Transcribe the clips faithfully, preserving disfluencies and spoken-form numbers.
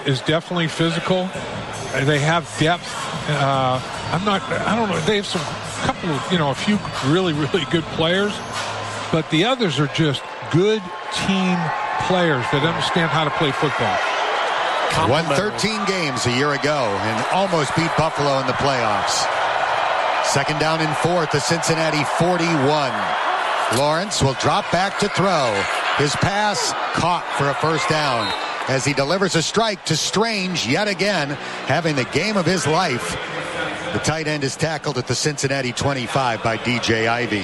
is definitely physical. They have depth. Uh, I'm not, I don't know, they have some couple of, you know, a few really, really good players, but the others are just good team players that understand how to play football. Won thirteen games a year ago and almost beat Buffalo in the playoffs. Second down and four at the Cincinnati forty-one. Lawrence will drop back to throw. His pass caught for a first down as he delivers a strike to Strange yet again, having the game of his life. The tight end is tackled at the Cincinnati twenty-five by D J Ivey.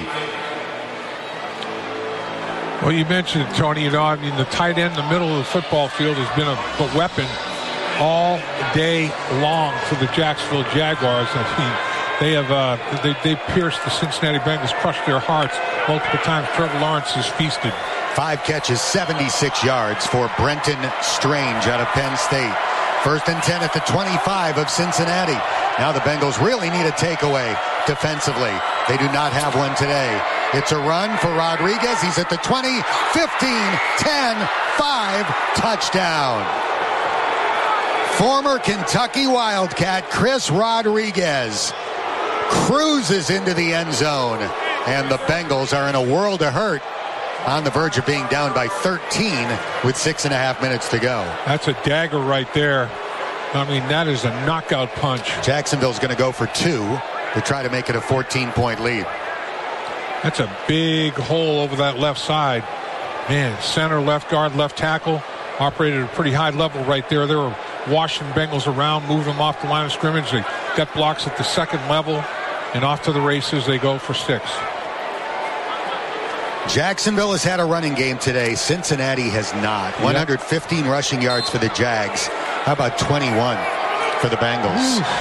Well, you mentioned it, Tony. You know, I mean, the tight end in the middle of the football field has been a, a weapon all day long for the Jacksonville Jaguars. I mean, they have uh, they they pierced the Cincinnati Bengals, crushed their hearts multiple times. Trevor Lawrence has feasted. Five catches, seventy-six yards for Brenton Strange out of Penn State. First and ten at the twenty-five of Cincinnati. Now the Bengals really need a takeaway defensively. They do not have one today. It's a run for Rodriguez. He's at the twenty, fifteen, ten, five, touchdown. Former Kentucky Wildcat Chris Rodriguez cruises into the end zone, and the Bengals are in a world of hurt, on the verge of being down by thirteen with six and a half minutes to go. That's a dagger right there. I mean, that is a knockout punch. Jacksonville's going to go for two to try to make it a fourteen-point lead. That's a big hole over that left side. Man, center, left guard, left tackle operated at a pretty high level right there. They were washing Bengals around, moving them off the line of scrimmage. They got blocks at the second level, and off to the races they go for six. Jacksonville has had a running game today. Cincinnati has not. one hundred fifteen rushing yards for the Jags. How about twenty-one for the Bengals? Ooh.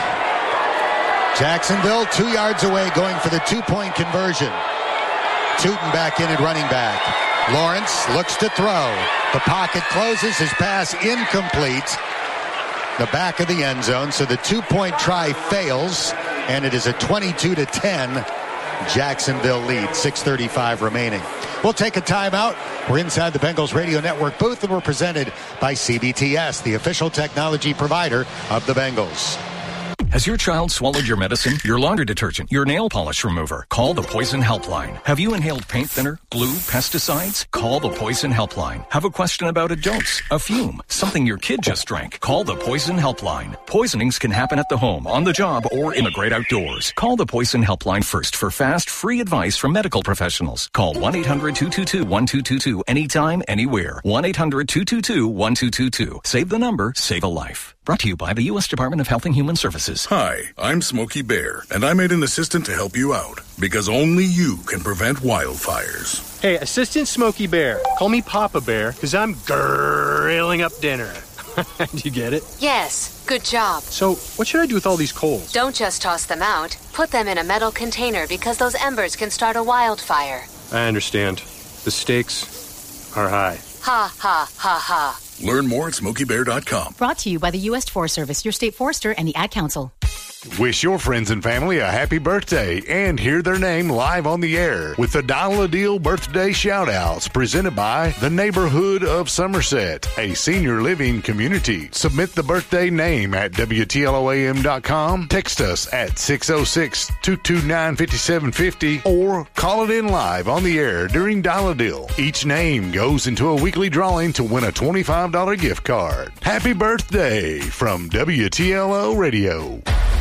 Jacksonville two yards away, going for the two-point conversion. Tootin back in at running back. Lawrence looks to throw. The pocket closes. His pass incomplete. The back of the end zone. So the two-point try fails, and it is a twenty-two to ten Jacksonville lead. six thirty-five remaining. We'll take a timeout. We're inside the Bengals Radio Network booth, and we're presented by C B T S, the official technology provider of the Bengals. Has your child swallowed your medicine, your laundry detergent, your nail polish remover? Call the Poison Helpline. Have you inhaled paint thinner, glue, pesticides? Call the Poison Helpline. Have a question about a dose, a fume, something your kid just drank? Call the Poison Helpline. Poisonings can happen at the home, on the job, or in the great outdoors. Call the Poison Helpline first for fast, free advice from medical professionals. Call one eight hundred two two two one two two two anytime, anywhere. one eight hundred two two two one two two two. Save the number, save a life. Brought to you by the U S Department of Health and Human Services. Hi, I'm Smokey Bear, and I made an assistant to help you out, because only you can prevent wildfires. Hey, Assistant Smokey Bear, call me Papa Bear, because I'm grilling up dinner. Do you get it? Yes, good job. So, what should I do with all these coals? Don't just toss them out. Put them in a metal container, because those embers can start a wildfire. I understand. The stakes are high. Ha, ha, ha, ha. Learn more at smokey bear dot com. Brought to you by the U S Forest Service, your state forester, and the Ad Council. Wish your friends and family a happy birthday and hear their name live on the air with the Dial a Deal birthday shout-outs presented by the Neighborhood of Somerset, a senior living community. Submit the birthday name at W T L O A M dot com, text us at six oh six, two two nine, five seven five oh, or call it in live on the air during Dial a Deal. Each name goes into a weekly drawing to win a twenty-five dollars gift card. Happy birthday from W T L O Radio.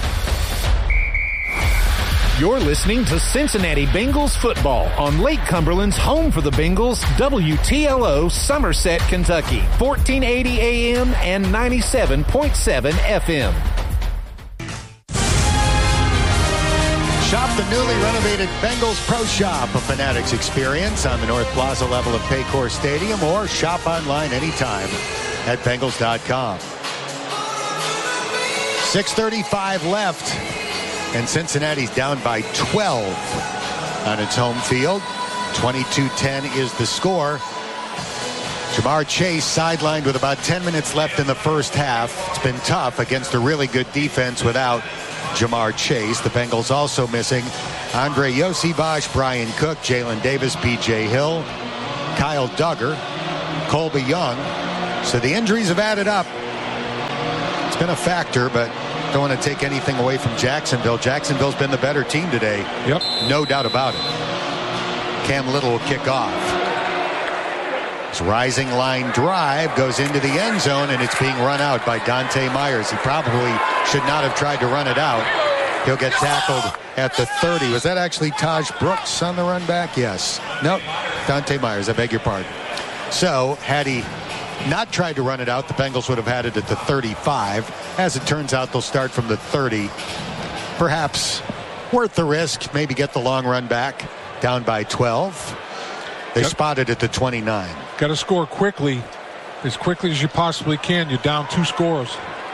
You're listening to Cincinnati Bengals football on Lake Cumberland's home for the Bengals, W T L O Somerset, Kentucky, fourteen eighty A M and ninety-seven point seven F M. Shop the newly renovated Bengals Pro Shop, a Fanatics experience on the North Plaza level of Paycor Stadium, or shop online anytime at Bengals dot com. six thirty-five left. And Cincinnati's down by twelve on its home field. twenty-two ten is the score. Jamar Chase sidelined with about ten minutes left in the first half. It's been tough against a really good defense without Jamar Chase. The Bengals also missing Andre Yosibach, Brian Cook, Jalen Davis, P J Hill, Kyle Duggar, Colby Young. So the injuries have added up. It's been a factor, but don't want to take anything away from Jacksonville. Jacksonville's been the better team today. Yep. No doubt about it. Cam Little will kick off. His rising line drive goes into the end zone, and it's being run out by Dante Myers. He probably should not have tried to run it out. He'll get tackled at the thirty. Was that actually Taj Brooks on the run back? Yes. Nope. Dante Myers, I beg your pardon. So, had he not tried to run it out, the Bengals would have had it at the thirty-five. As it turns out, they'll start from the thirty. Perhaps worth the risk. Maybe get the long run back. Down by twelve. They yep. spotted at the twenty-nine. Got to score quickly. As quickly as you possibly can. You're down two scores.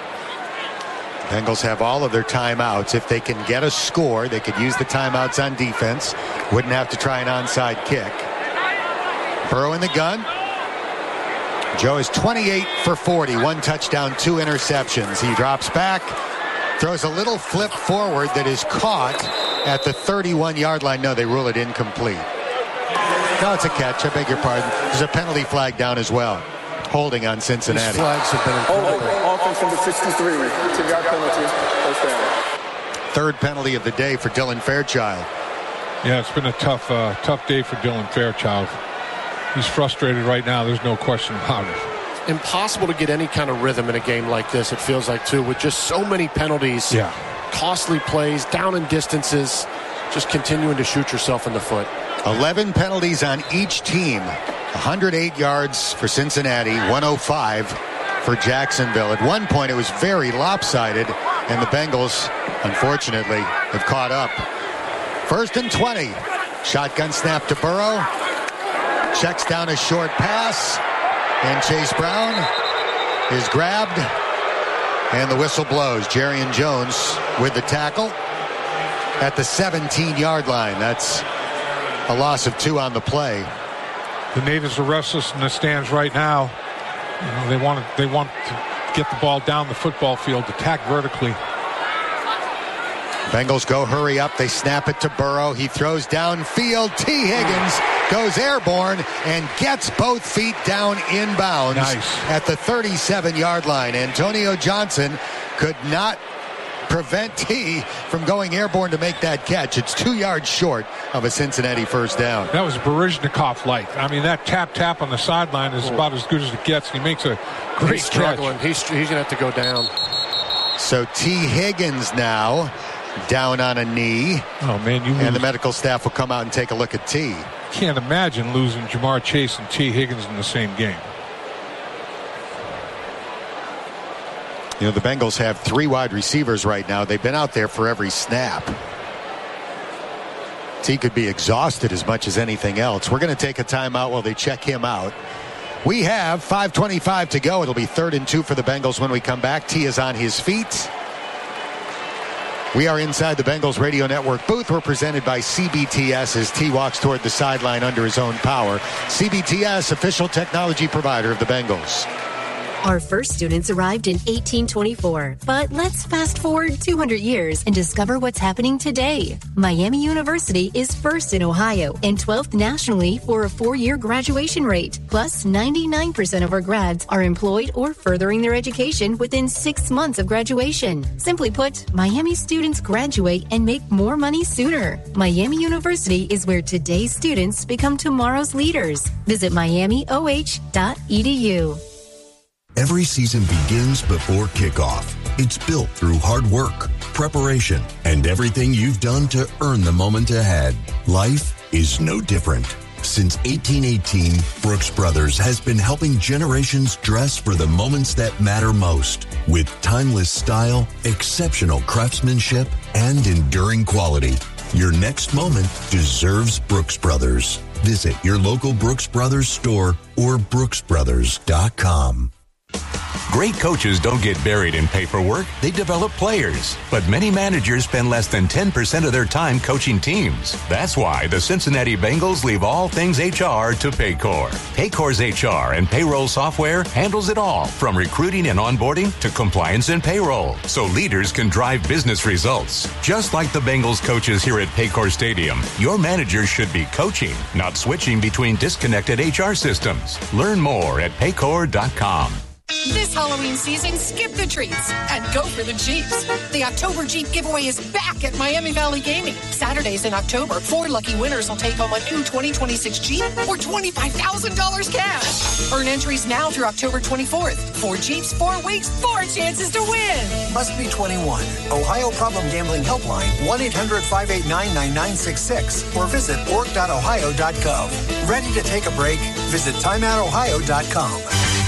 Bengals have all of their timeouts. If they can get a score, they could use the timeouts on defense. Wouldn't have to try an onside kick. Burrow in the gun. Joe is twenty-eight for forty. One touchdown, two interceptions. He drops back, throws a little flip forward that is caught at the thirty-one-yard line. No, they rule it incomplete. No, it's a catch. I beg your pardon. There's a penalty flag down as well. Holding on Cincinnati. These flags have been incredible. Oh, offense number sixty-three. ten-yard penalty. First down. Third penalty of the day for Dylan Fairchild. Yeah, it's been a tough, uh, tough day for Dylan Fairchild. He's frustrated right now. There's no question about it. Impossible to get any kind of rhythm in a game like this, it feels like, too, with just so many penalties. Yeah. Costly plays, down in distances, just continuing to shoot yourself in the foot. eleven penalties on each team. one hundred eight yards for Cincinnati, one oh five for Jacksonville. At one point, it was very lopsided, and the Bengals, unfortunately, have caught up. First and twenty. Shotgun snap to Burrow. Checks down a short pass, and Chase Brown is grabbed, and the whistle blows. Jerrion Jones with the tackle at the seventeen-yard line. That's a loss of two on the play. The natives are restless in the stands right now. You know, they want to, they want to get the ball down the football field, attack vertically. Bengals go hurry up. They snap it to Burrow. He throws downfield. T. Higgins goes airborne and gets both feet down inbounds nice. At the thirty-seven-yard line. Antonio Johnson could not prevent T from going airborne to make that catch. It's two yards short of a Cincinnati first down. That was Baryshnikov-like. I mean, that tap-tap on the sideline is about as good as it gets. He makes a great he's struggling. He's, he's going to have to go down. So T. Higgins now down on a knee. Oh, man. You and the medical staff will come out and take a look at T. Can't imagine losing Jamar Chase and T. Higgins in the same game. You know, the Bengals have three wide receivers right now. They've been out there for every snap. T could be exhausted as much as anything else. We're going to take a timeout while they check him out. We have five twenty-five to go. It'll be third and two for the Bengals when we come back. T is on his feet. We are inside the Bengals Radio Network booth. We're presented by C B T S as T walks toward the sideline under his own power. C B T S, official technology provider of the Bengals. Our first students arrived in eighteen twenty-four, but let's fast forward two hundred years and discover what's happening today. Miami University is first in Ohio and twelfth nationally for a four-year graduation rate. Plus, ninety-nine percent of our grads are employed or furthering their education within six months of graduation. Simply put, Miami students graduate and make more money sooner. Miami University is where today's students become tomorrow's leaders. Visit miami o h dot e d u. Every season begins before kickoff. It's built through hard work, preparation, and everything you've done to earn the moment ahead. Life is no different. Since eighteen eighteen, Brooks Brothers has been helping generations dress for the moments that matter most. With timeless style, exceptional craftsmanship, and enduring quality. Your next moment deserves Brooks Brothers. Visit your local Brooks Brothers store or brooks brothers dot com. Great coaches don't get buried in paperwork. They develop players. But many managers spend less than ten percent of their time coaching teams. That's why the Cincinnati Bengals leave all things H R to Paycor. Paycor's H R and payroll software handles it all, from recruiting and onboarding to compliance and payroll, so leaders can drive business results. Just like the Bengals coaches here at Paycor Stadium, your manager should be coaching, not switching between disconnected H R systems. Learn more at paycor dot com. This Halloween season, skip the treats and go for the Jeeps. The October Jeep giveaway is back at Miami Valley Gaming. Saturdays in October, four lucky winners will take home a new twenty twenty-six Jeep or twenty-five thousand dollars cash. Earn entries now through October twenty-fourth. Four Jeeps, four weeks, four chances to win. Must be twenty-one. Ohio Problem Gambling Helpline, one eight hundred five eight nine nine nine six six, or visit org dot ohio dot gov. Ready to take a break? Visit time out ohio dot com.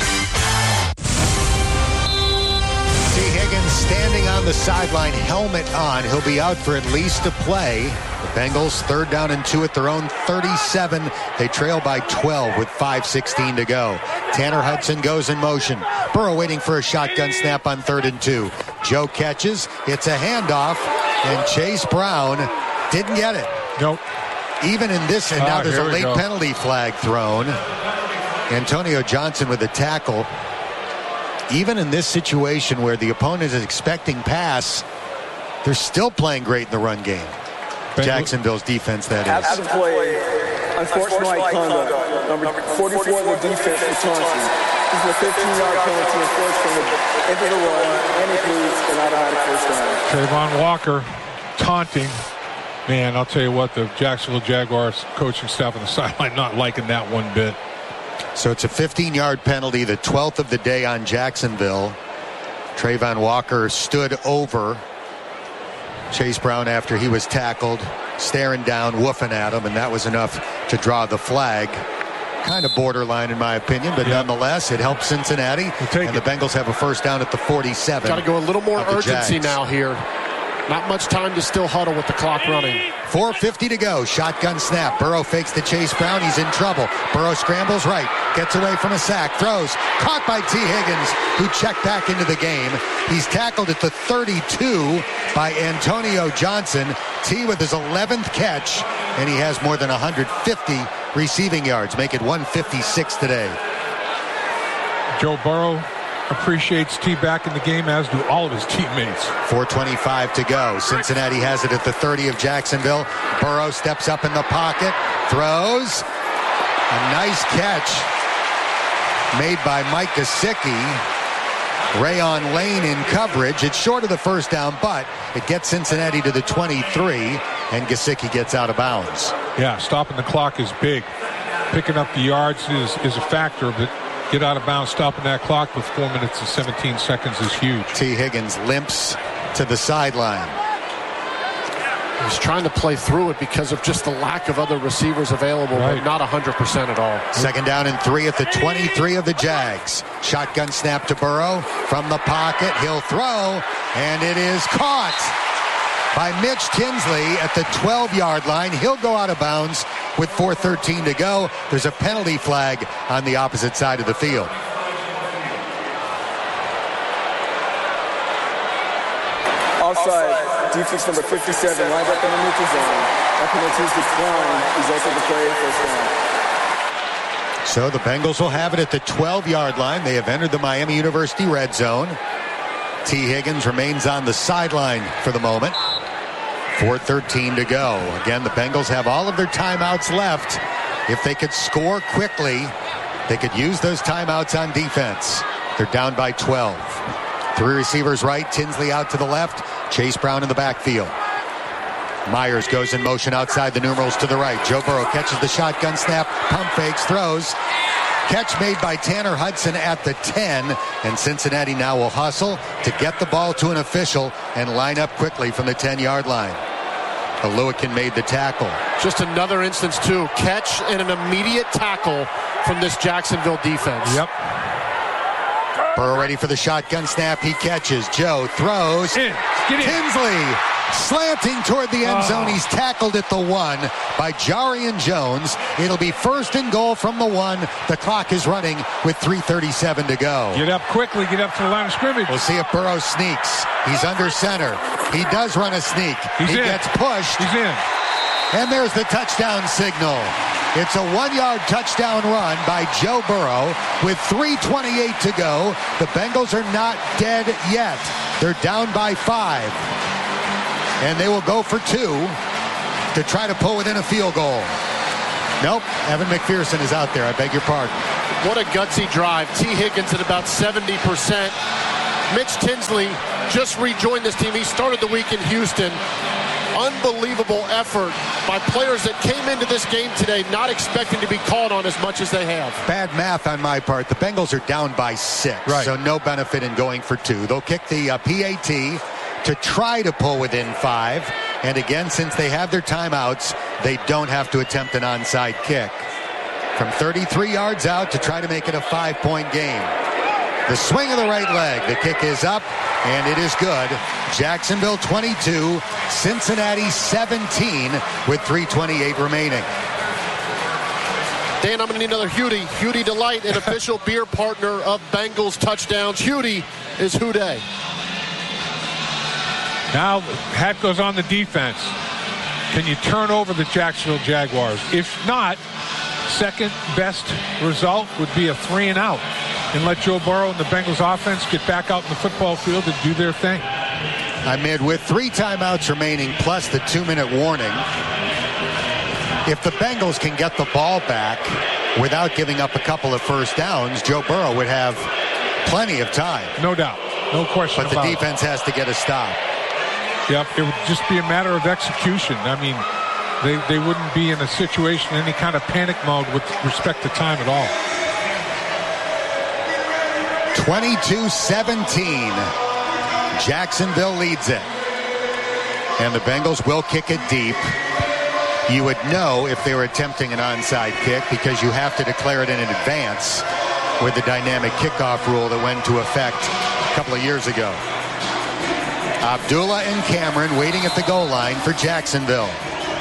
T. Higgins standing on the sideline, helmet on. He'll be out for at least a play. The Bengals third down and two at their own thirty-seven. They trail by twelve with five sixteen to go. Tanner Hudson goes in motion. Burrow waiting for a shotgun snap on third and two. Joe catches. It's a handoff, and Chase Brown didn't get it. Nope. Even in this, and now Ah, there's a here we late go. penalty flag thrown. Antonio Johnson with the tackle. Even in this situation where the opponent is expecting pass, they're still playing great in the run game. Jacksonville's defense, that is. After the play, unsportsmanlike conduct. Number forty-four of the defense for Thompson. This is a fifteen-yard penalty enforced from the end of the run, and it includes an automatic first down. Trayvon Walker taunting. Man, I'll tell you what, the Jacksonville Jaguars coaching staff on the sideline not liking that one bit. So it's a fifteen-yard penalty, the twelfth of the day on Jacksonville. Trayvon Walker stood over Chase Brown after he was tackled, staring down, woofing at him, and that was enough to draw the flag. Kind of borderline in my opinion, but yeah. nonetheless, it helps Cincinnati. And the Bengals have a first down at the forty-seven. Got to go a little more of the urgency Jags. now here. Not much time to still huddle with the clock running. four fifty to go. Shotgun snap. Burrow fakes to Chase Brown. He's in trouble. Burrow scrambles right. Gets away from a sack. Throws. Caught by T. Higgins, who checked back into the game. He's tackled at the thirty-two by Antonio Johnson. T with his eleventh catch, and he has more than one hundred fifty receiving yards. Make it one fifty-six today. Joe Burrow appreciates T back in the game, as do all of his teammates. four twenty-five to go. Cincinnati has it at the thirty of Jacksonville. Burrow steps up in the pocket, throws. A nice catch made by Mike Gesicki. Rayon Lane in coverage. It's short of the first down, but it gets Cincinnati to the twenty-three, and Gesicki gets out of bounds. Yeah, stopping the clock is big. Picking up the yards is, is a factor, but get out of bounds, stopping that clock with four minutes and seventeen seconds is huge. T. Higgins limps to the sideline. He's trying to play through it because of just the lack of other receivers available, Right. but not one hundred percent at all. Second down and three at the twenty-three of the Jags. Shotgun snap to Burrow from the pocket. He'll throw, and it is caught by Mitch Tinsley at the twelve-yard line. He'll go out of bounds with four thirteen to go. There's a penalty flag on the opposite side of the field. Offside. Defense number fifty-seven lined up in the neutral zone. That penalty is declined. Results of the play, first down. So the Bengals will have it at the twelve-yard line. They have entered the Miami University red zone. T. Higgins remains on the sideline for the moment. four thirteen to go. Again, the Bengals have all of their timeouts left. If they could score quickly, they could use those timeouts on defense. They're down by twelve. Three receivers right, Tinsley out to the left, Chase Brown in the backfield. Myers goes in motion outside the numerals to the right. Joe Burrow catches the shotgun snap, pump fakes, throws. Catch made by Tanner Hudson at the ten, and Cincinnati now will hustle to get the ball to an official and line up quickly from the ten-yard line. Oluwakin made the tackle. Just another instance, too. Catch and an immediate tackle from this Jacksonville defense. Yep. Burrow ready for the shotgun snap. He catches. Joe throws. In. Get in. Tinsley slanting toward the end zone. Oh. He's tackled at the one by Jarian Jones. It'll be first and goal from the one. The clock is running with three thirty-seven to go. Get up quickly. Get up to the line of scrimmage. We'll see if Burrow sneaks. He's under center. He does run a sneak. He's he in. gets pushed. He's in. And there's the touchdown signal. It's a one-yard touchdown run by Joe Burrow with three twenty-eight to go. The Bengals are not dead yet. They're down by five. And they will go for two to try to pull within a field goal. Nope, Evan McPherson is out there. I beg your pardon. What a gutsy drive. T. Higgins at about seventy percent. Mitch Tinsley just rejoined this team. He started the week in Houston. Unbelievable effort by players that came into this game today not expecting to be called on as much as they have. Bad math on my part. The Bengals are down by six, right. So no benefit in going for two. They'll kick the uh, P A T to try to pull within five. And again, since they have their timeouts, they don't have to attempt an onside kick. From thirty-three yards out to try to make it a five-point game. The swing of the right leg. The kick is up, and it is good. Jacksonville twenty-two, Cincinnati seventeen with three twenty-eight remaining. Dan, I'm going to need another Hudie. Hudie Delight, an official beer partner of Bengals touchdowns. Hudie is Houday. Now, hat goes on the defense. Can you turn over the Jacksonville Jaguars? If not, second best result would be a three and out and let Joe Burrow and the Bengals offense get back out in the football field and do their thing. I'm mid with three timeouts remaining plus the two-minute warning. If the Bengals can get the ball back without giving up a couple of first downs, Joe Burrow would have plenty of time. No doubt. No question about it. But the defense has to get a stop. Yep, it would just be a matter of execution. I mean, they, they wouldn't be in a situation, any kind of panic mode with respect to time at all. twenty-two seventeen. Jacksonville leads it. And the Bengals will kick it deep. You would know if they were attempting an onside kick because you have to declare it in advance with the dynamic kickoff rule that went into effect a couple of years ago. Abdullah and Cameron waiting at the goal line for Jacksonville.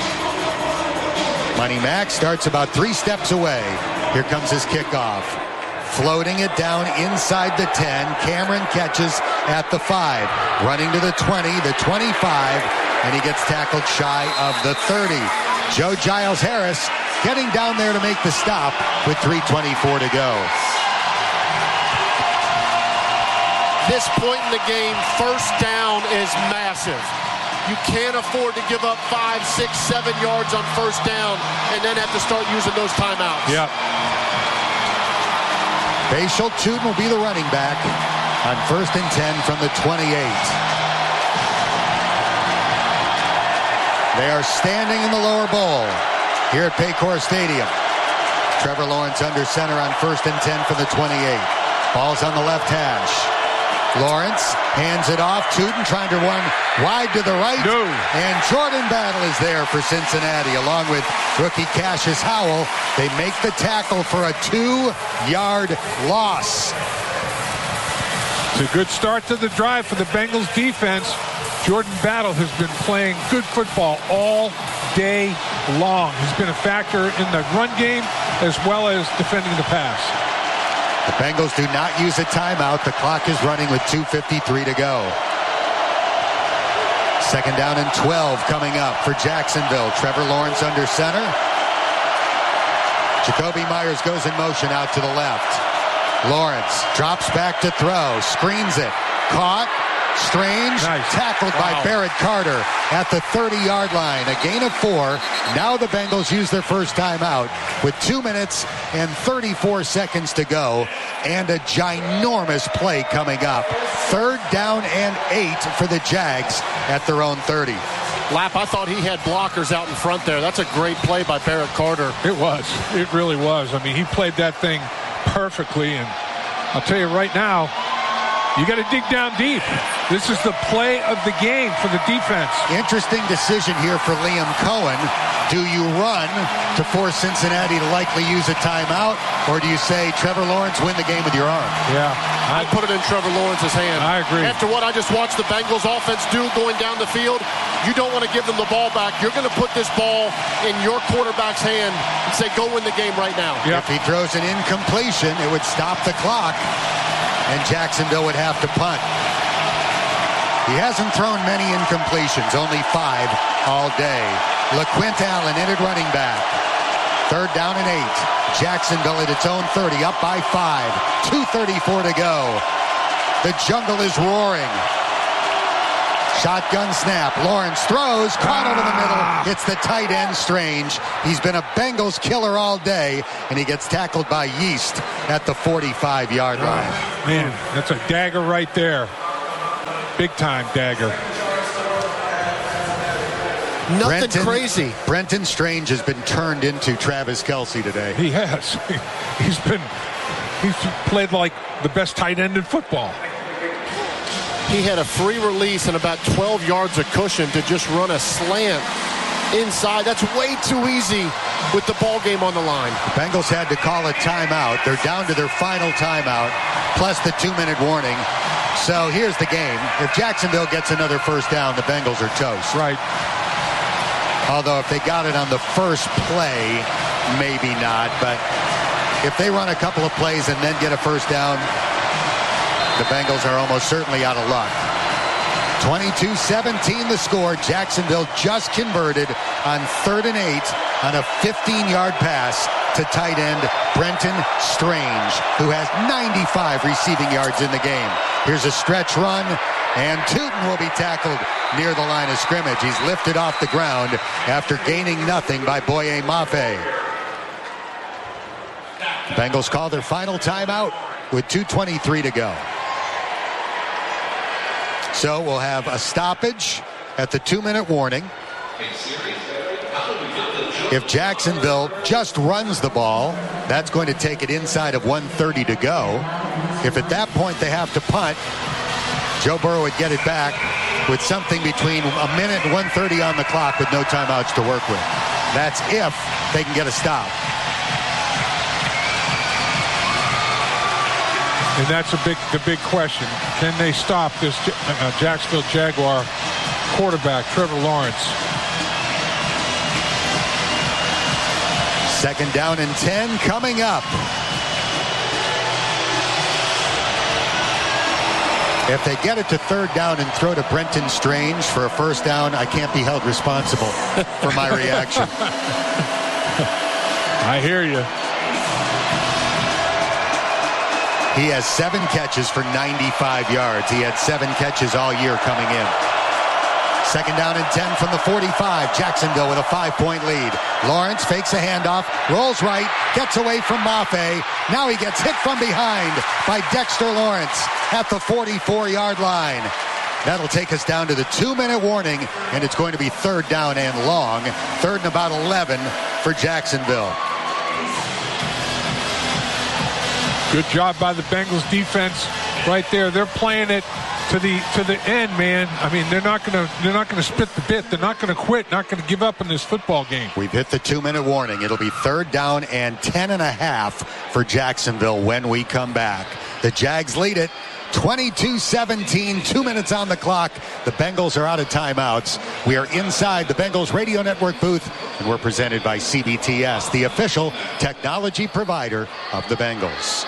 Money Mack starts about three steps away. Here comes his kickoff. Floating it down inside the ten. Cameron catches at the five. Running to the twenty, the twenty-five, and he gets tackled shy of the thirty. Joe Giles Harris getting down there to make the stop with three twenty-four to go. This point in the game, first down is massive. You can't afford to give up five, six, seven yards on first down and then have to start using those timeouts. Yep. Bashal Tuden will be the running back on first and ten from the twenty-eight. They are standing in the lower bowl here at Paycor Stadium. Trevor Lawrence under center on first and ten for the twenty-eight. Ball's on the left hash. Lawrence hands it off. Tuden trying to run wide to the right. No. And Jordan Battle is there for Cincinnati along with rookie Cassius Howell. They make the tackle for a two-yard loss. It's a good start to the drive for the Bengals defense. Jordan Battle has been playing good football all day long. He's been a factor in the run game as well as defending the pass. The Bengals do not use a timeout. The clock is running with two fifty-three to go. Second down and twelve coming up for Jacksonville. Trevor Lawrence under center. Jacoby Myers goes in motion out to the left. Lawrence drops back to throw. Screens it. Caught. Strange. Nice. Tackled wow. by Barrett Carter at the thirty-yard line. A gain of four. Now the Bengals use their first timeout with two minutes and thirty-four seconds to go. And a ginormous play coming up. Third down and eight for the Jags at their own thirty. Lap, I thought he had blockers out in front there. That's a great play by Barrett Carter. It was. It really was. I mean, he played that thing perfectly. And I'll tell you right now, you got to dig down deep. This is the play of the game for the defense. Interesting decision here for Liam Cohen. Do you run to force Cincinnati to likely use a timeout, or do you say, Trevor Lawrence, win the game with your arm? Yeah. I put it in Trevor Lawrence's hand. I agree. After what I just watched the Bengals offense do going down the field, you don't want to give them the ball back. You're going to put this ball in your quarterback's hand and say, go win the game right now. Yep. If he throws an incompletion, it would stop the clock, and Jacksonville would have to punt. He hasn't thrown many incompletions, only five all day. LaQuint Allen in at running back. Third down and eight. Jacksonville at its own thirty, up by five. two thirty-four to go. The jungle is roaring. Shotgun snap. Lawrence throws. Caught over the middle. It's the tight end, Strange. He's been a Bengals killer all day, and he gets tackled by Yeast at the forty-five-yard line. Man, that's a dagger right there. Big-time dagger. Nothing Brenton, crazy. Brenton Strange has been turned into Travis Kelce today. He has. He's been, he's played like the best tight end in football. He had a free release and about twelve yards of cushion to just run a slant inside. That's way too easy with the ball game on the line. The Bengals had to call a timeout. They're down to their final timeout, plus the two-minute warning. So here's the game. If Jacksonville gets another first down, the Bengals are toast. Right. Although if they got it on the first play, maybe not. But if they run a couple of plays and then get a first down, the Bengals are almost certainly out of luck. twenty-two seventeen the score. Jacksonville just converted on third and eight on a fifteen-yard pass to tight end Brenton Strange, who has ninety-five receiving yards in the game. Here's a stretch run, and Tootin will be tackled near the line of scrimmage. He's lifted off the ground after gaining nothing by Boye Mafe. Bengals call their final timeout with two twenty-three to go. So we'll have a stoppage at the two-minute warning. If Jacksonville just runs the ball, that's going to take it inside of one thirty to go. If at that point they have to punt, Joe Burrow would get it back with something between a minute and one thirty on the clock with no timeouts to work with. That's if they can get a stop. And that's a big, the big question. Can they stop this uh, Jacksonville Jaguar quarterback, Trevor Lawrence? Second down and ten coming up. If they get it to third down and throw to Brenton Strange for a first down, I can't be held responsible for my reaction. I hear you. He has seven catches for ninety-five yards. He had seven catches all year coming in. Second down and ten from the forty-five. Jacksonville with a five-point lead. Lawrence fakes a handoff, rolls right, gets away from Mafe. Now he gets hit from behind by Dexter Lawrence at the forty-four-yard line. That'll take us down to the two-minute warning, and it's going to be third down and long. Third and about eleven for Jacksonville. Good job by the Bengals defense right there. They're playing it to the to the end, man. I mean, they're not gonna they're not gonna spit the bit. They're not gonna quit. Not gonna give up in this football game. We've hit the two-minute warning. It'll be third down and ten and a half for Jacksonville when we come back. The Jags lead it twenty-two seventeen. Two minutes on the clock. The Bengals are out of timeouts. We are inside the Bengals Radio Network booth, and we're presented by C B T S, the official technology provider of the Bengals.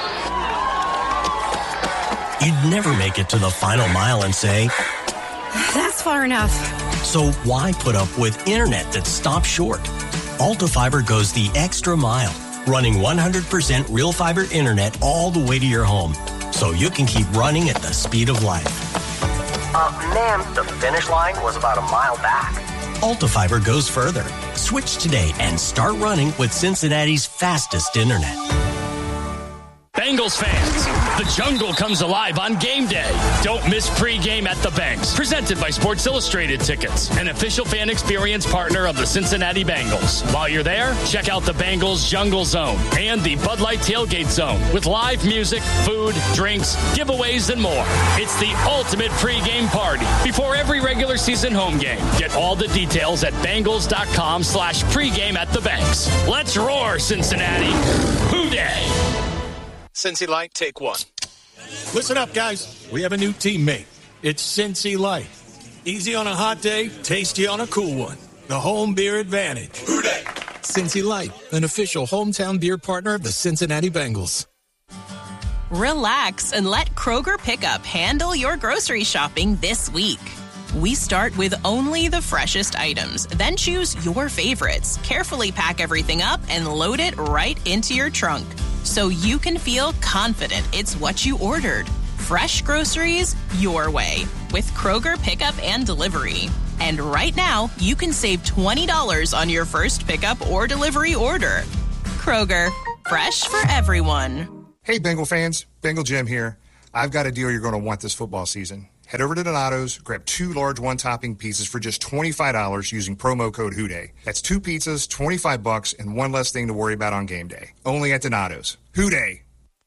You'd never make it to the final mile and say, that's far enough. So why put up with internet that stops short? Alta Fiber goes the extra mile, running one hundred percent real fiber internet all the way to your home, so you can keep running at the speed of light. Uh, ma'am, the finish line was about a mile back. Alta Fiber goes further. Switch today and start running with Cincinnati's fastest internet. Bengals fans, the jungle comes alive on game day. Don't miss pregame at the Banks. Presented by Sports Illustrated Tickets, an official fan experience partner of the Cincinnati Bengals. While you're there, check out the Bengals Jungle Zone and the Bud Light Tailgate Zone with live music, food, drinks, giveaways, and more. It's the ultimate pregame party before every regular season home game. Get all the details at Bengals.com slash pregame at the Banks. Let's roar, Cincinnati. Hoo-day. Cincy Light, take one. Listen up, guys. We have a new teammate. It's Cincy Light. Easy on a hot day, tasty on a cool one. The home beer advantage. Hooday! Cincy Light, an official hometown beer partner of the Cincinnati Bengals. Relax and let Kroger Pickup handle your grocery shopping this week. We start with only the freshest items, then choose your favorites, carefully pack everything up, and load it right into your trunk, so you can feel confident it's what you ordered. fresh groceries your way with Kroger Pickup and Delivery. And right now, you can save twenty dollars on your first pickup or delivery order. Kroger, fresh for everyone. Hey, Bengal fans. Bengal Jim here. I've got a deal you're going to want this football season. Head over to Donato's, grab two large one-topping pizzas for just twenty-five dollars using promo code Houday. That's two pizzas, twenty-five bucks, and one less thing to worry about on game day. Only at Donato's. Houday.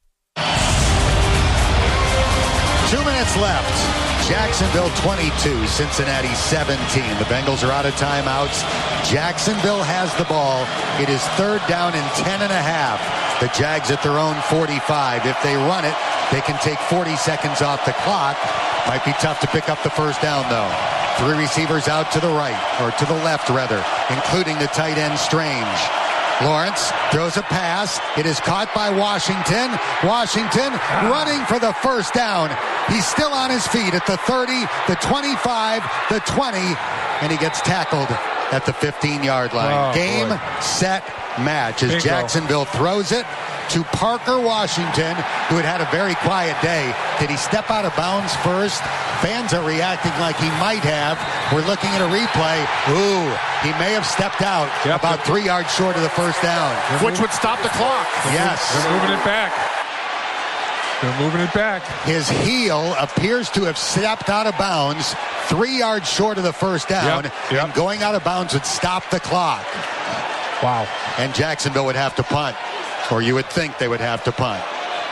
Two minutes left. Jacksonville twenty-two, Cincinnati seventeen. The Bengals are out of timeouts. Jacksonville has the ball. It is third down and ten and a half. The Jags at their own forty-five. If they run it, they can take forty seconds off the clock. Might be tough to pick up the first down, though. Three receivers out to the right, or to the left, rather, including the tight end Strange. Lawrence throws a pass. It is caught by Washington. Washington running for the first down. He's still on his feet at the thirty, the twenty-five, the twenty, and he gets tackled at the fifteen-yard line. Oh, Game, boy. set, match as Bingo. Jacksonville throws it to Parker Washington, who had had a very quiet day. Did he step out of bounds first? Fans are reacting like he might have. We're looking at a replay. Ooh, he may have stepped out Yep. about three yards short of the first down. Which would stop the clock. Yes. They're moving it back. They're moving it back. His heel appears to have stepped out of bounds three yards short of the first down. Yep, yep. And going out of bounds would stop the clock. Wow. And Jacksonville would have to punt. Or you would think they would have to punt.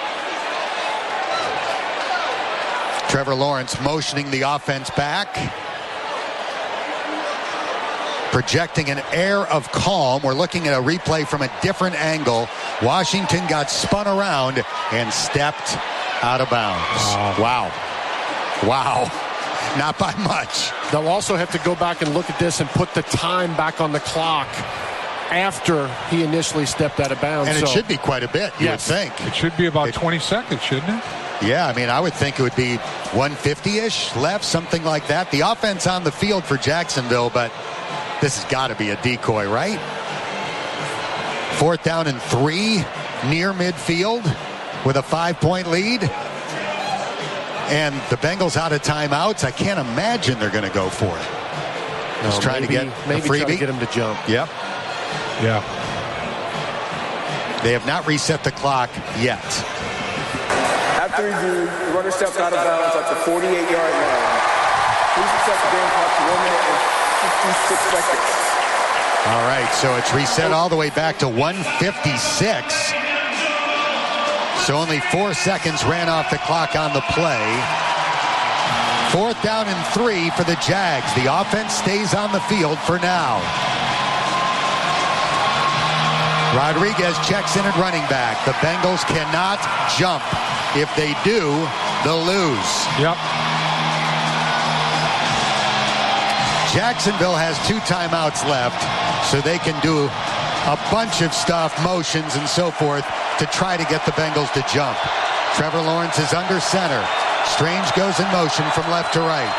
Trevor Lawrence motioning the offense back. Projecting an air of calm. We're looking at a replay from a different angle. Washington got spun around and stepped out of bounds. Uh, wow. Wow. Not by much. They'll also have to go back and look at this and put the time back on the clock after he initially stepped out of bounds. And it so, should be quite a bit, you yes. would think. It should be about It- twenty seconds, shouldn't it? Yeah, I mean, I would think it would be one fifty-ish left, something like that. The offense on the field for Jacksonville, but this has got to be a decoy, right? Fourth down and three, near midfield with a five-point lead. And the Bengals out of timeouts. I can't imagine they're going to go for it. Just No, trying maybe, to get a maybe try to freebie. get him to jump. Yep. Yeah. They have not reset the clock yet. After review, the runner stepped out of bounds at the forty-eight-yard line. Please accept the game clock to one minute and fifty-six seconds. All right, so it's reset all the way back to one fifty-six. So only four seconds ran off the clock on the play. Fourth down and three for the Jags. The offense stays on the field for now. Rodriguez checks in at running back. The Bengals cannot jump. If they do, they'll lose. Yep. Jacksonville has two timeouts left, so they can do a bunch of stuff, motions and so forth, to try to get the Bengals to jump. Trevor Lawrence is under center. Strange goes in motion from left to right.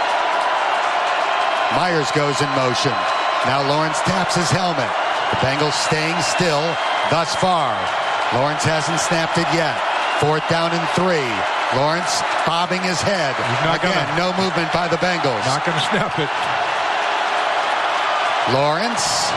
Myers goes in motion. Now Lawrence taps his helmet. The Bengals staying still thus far. Lawrence hasn't snapped it yet. Fourth down and three. Lawrence bobbing his head. not Again, gonna- no movement by the Bengals. Not going to snap it. Lawrence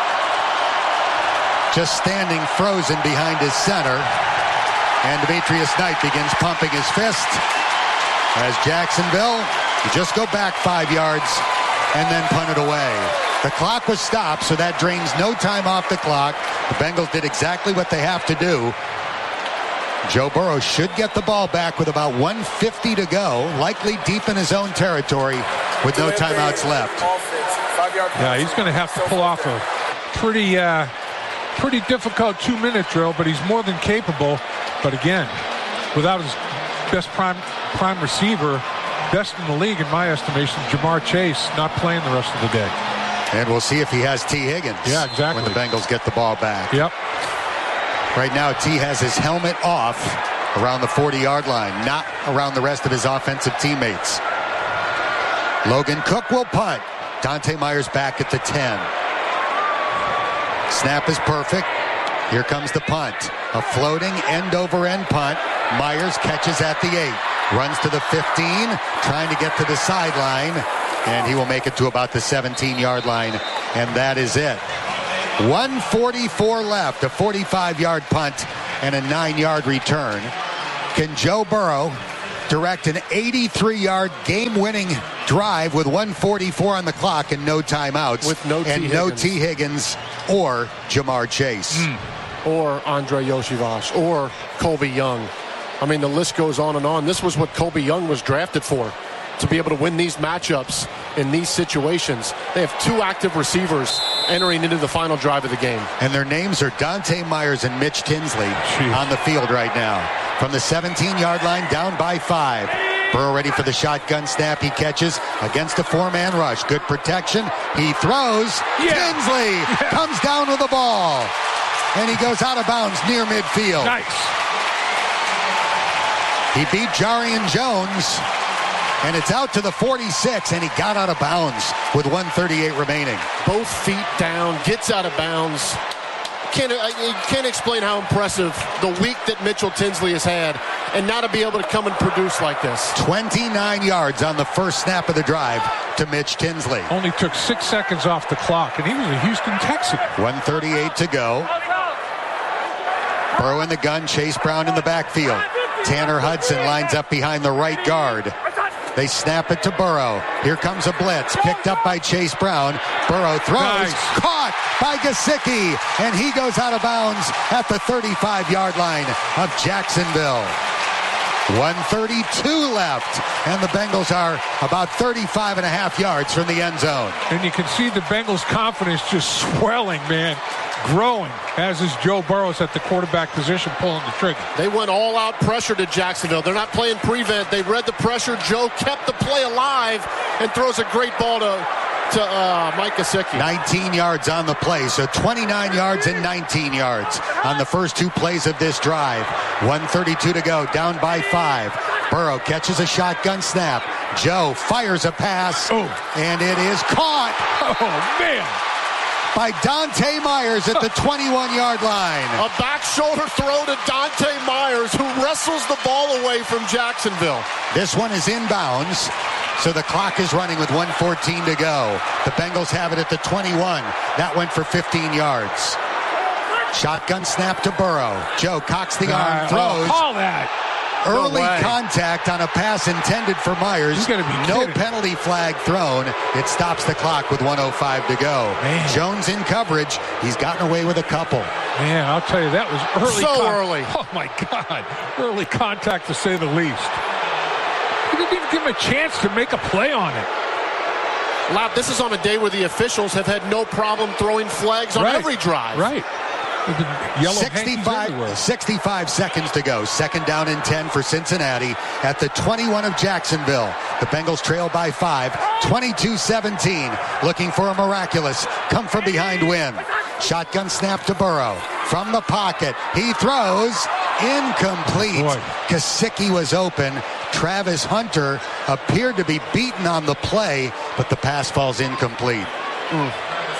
just standing frozen behind his center. And Demetrius Knight begins pumping his fist as Jacksonville, you just go back five yards and then punt it away. The clock was stopped, so that drains no time off the clock. The Bengals did exactly what they have to do. Joe Burrow should get the ball back with about one fifty to go, likely deep in his own territory with no timeouts left. Yeah, he's going to have to pull off a pretty, uh, pretty difficult two-minute drill, but he's more than capable. But again, without his best prime prime receiver, best in the league in my estimation, Jamar Chase, not playing the rest of the day. And we'll see if he has T. Higgins. Yeah, exactly. When the Bengals get the ball back. Yep. Right now, T has his helmet off around the forty-yard line, not around the rest of his offensive teammates. Logan Cook will punt. Dante Myers back at the ten. Snap is perfect. Here comes the punt. A floating end-over-end punt. Myers catches at the eight. Runs to the fifteen, trying to get to the sideline, and he will make it to about the seventeen-yard line, and that is it. one forty-four left, a forty-five-yard punt and a nine-yard return. Can Joe Burrow direct an eighty-three-yard game-winning drive with one forty-four on the clock and no timeouts, with no T. and Higgins. no T. Higgins or Jamar Chase, mm. or Andre Yoshivas, or Colby Young? I mean, the list goes on and on. This was what Colby Young was drafted for, to be able to win these matchups in these situations. They have two active receivers entering into the final drive of the game. And their names are Dante Myers and Mitch Tinsley Jeez. on the field right now. From the seventeen-yard line, down by five. Burrow ready for the shotgun snap. He catches against a four-man rush. Good protection. He throws. Yeah. Tinsley yeah. comes down with the ball. And he goes out of bounds near midfield. Nice. He beat Jarian Jones. And it's out to the forty-six, and he got out of bounds with one thirty-eight remaining. Both feet down, gets out of bounds. Can't, I can't explain how impressive the week that Mitchell Tinsley has had, and now to be able to come and produce like this. twenty-nine yards on the first snap of the drive to Mitch Tinsley. Only took six seconds off the clock, and he was a Houston Texan. one thirty-eight to go. Burrow in the gun, Chase Brown in the backfield. Tanner Hudson lines up behind the right guard. They snap it to Burrow. Here comes a blitz, picked up by Chase Brown. Burrow throws, nice. Caught by Gesicki, and he goes out of bounds at the thirty-five-yard line of Jacksonville. one thirty-two left, and the Bengals are about thirty-five and a half yards from the end zone. And you can see the Bengals' confidence just swelling, man. Growing, as is Joe Burrow at the quarterback position, pulling the trigger. They went all-out pressure to Jacksonville. They're not playing prevent. They read the pressure. Joe kept the play alive and throws a great ball to, to uh, Mike Gesicki. nineteen yards on the play, so twenty-nine yards and nineteen yards on the first two plays of this drive. one thirty-two to go, down by five. Burrow catches a shotgun snap. Joe fires a pass, oh. and it is caught. Oh, man. By Dante Myers at the twenty-one-yard line. A back shoulder throw to Dante Myers, who wrestles the ball away from Jacksonville. This one is inbounds, so the clock is running with one fourteen to go. The Bengals have it at the twenty-one. That went for fifteen yards. Shotgun snap to Burrow. Joe cocks the arm, uh, throws. Oh, call that. Early no contact on a pass intended for Myers. Be no kidding. penalty flag thrown. It stops the clock with one oh five to go. Man. Jones in coverage. He's gotten away with a couple. Man, I'll tell you, that was early. So con- early. Oh, my God. Early contact, to say the least. He didn't even give him a chance to make a play on it. Lap, this is on a day where the officials have had no problem throwing flags on right. every drive. Right. Yellow sixty-five, sixty-five seconds to go. Second down and ten for Cincinnati at the twenty-one of Jacksonville. The Bengals trail by five, twenty-two seventeen. Looking for a miraculous come from behind win. Shotgun snap to Burrow. From the pocket, he throws. Incomplete. Boy. Gesicki was open. Travis Hunter appeared to be beaten on the play, but the pass falls incomplete. Mm.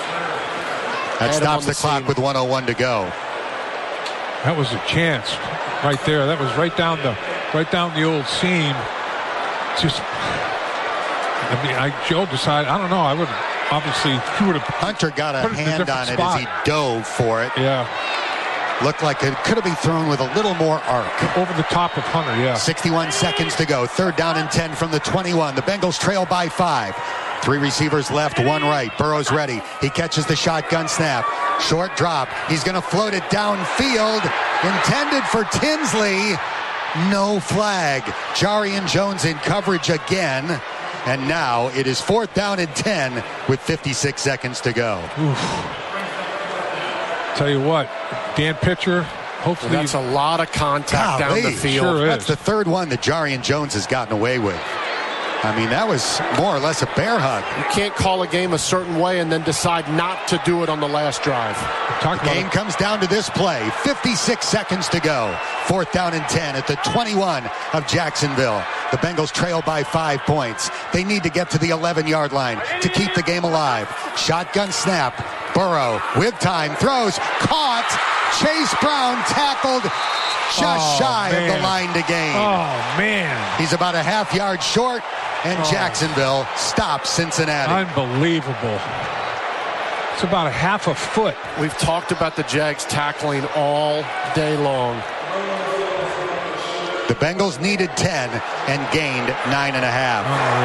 That stops the, the clock with one oh one to go. That was a chance right there. That was right down the right down the old seam. Just, I mean, I Joe decided. I don't know. I would obviously he would have. Hunter got a hand on it spot. as he dove for it. Yeah. Looked like it could have been thrown with a little more arc. Over the top of Hunter, yeah. sixty-one seconds to go. Third down and ten from the twenty-one. The Bengals trail by five. Three receivers left, one right. Burrow's ready. He catches the shotgun snap. Short drop. He's going to float it downfield. Intended for Tinsley. No flag. Jarian Jones in coverage again. And now it is fourth down and ten with fifty-six seconds to go. Oof. Tell you what, Dan Pitcher, hopefully... That's a lot of contact Golly, down the field. Sure That's is. the third one that Jarian Jones has gotten away with. I mean, that was more or less a bear hug. You can't call a game a certain way and then decide not to do it on the last drive. The game comes down to this play. fifty-six seconds to go. Fourth down and ten at the twenty-one of Jacksonville. The Bengals trail by five points. They need to get to the eleven-yard line to keep the game alive. Shotgun snap. Burrow with time, throws, caught. Chase Brown tackled just oh, shy man. of the line to gain. Oh, man. He's about a half yard short, and oh. Jacksonville stops Cincinnati. Unbelievable. It's about a half a foot. We've talked about the Jags tackling all day long. The Bengals needed ten and gained nine and a half.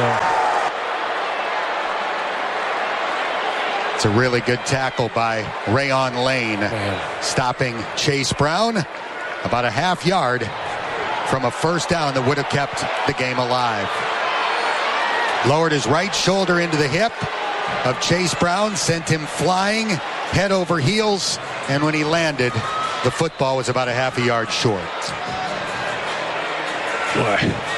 Oh, it's a really good tackle by Rayon Lane, Man. stopping Chase Brown about a half yard from a first down that would have kept the game alive. Lowered his right shoulder into the hip of Chase Brown, sent him flying head over heels, and when he landed, the football was about a half a yard short. Boy.